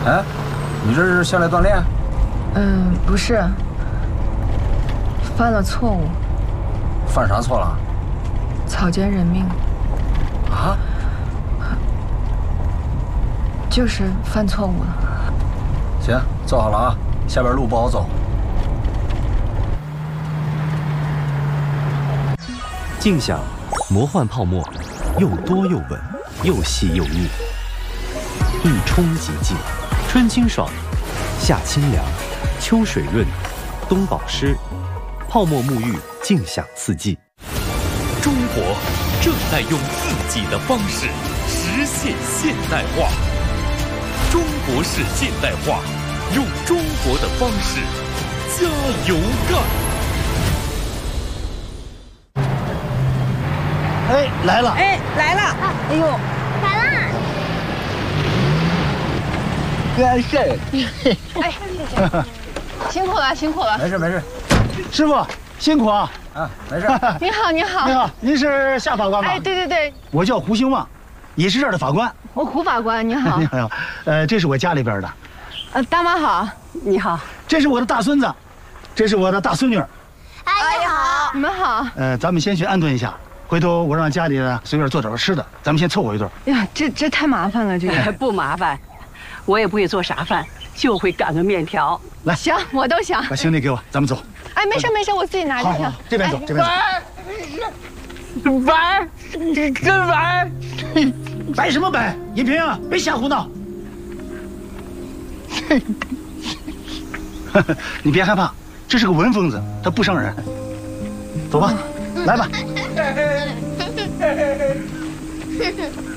哎，你这是下来锻炼？ 不是，犯了错误。 犯啥错了？ 草菅人命。 啊？ 就是犯错误了。 行，坐好了啊，下边路不好走。 静享魔幻泡沫，又多又稳，又细又腻，一冲即净，春清爽，夏清凉，秋水润，冬保湿，泡沫沐浴，静享四季。 中国正在用自己的方式实现现代化。中国式现代化，用中国的方式加油干！ 哎，来了！ 哎，来了！哎呦， 来啦！ 干事！ 哎，辛苦了，辛苦了。 没事没事， 师傅辛苦啊！ 啊，没事。 您好，您好。 你好，您是夏法官吗？ 哎，对对对， 我叫胡兴旺，也是这儿的法官。 我胡法官，您好。 你好，这是我家里边的。 大妈好，你好。 这是我的大孙子，这是我的大孙女。 阿姨好， 你们好。 咱们先去安顿一下，回头我让家里呢随便做点吃的，咱们先凑合一顿。 呀，这太麻烦了，这个不麻烦，我也不会做啥饭，就会擀个面条。 来， 行，我都行。 把行李给我，咱们走。 哎，没事没事，我自己拿就行。 这边走，这边走。 玩，真玩。 摆什么摆？银萍啊，别瞎胡闹。你别害怕，这是个文疯子，他不伤人。走吧，来吧。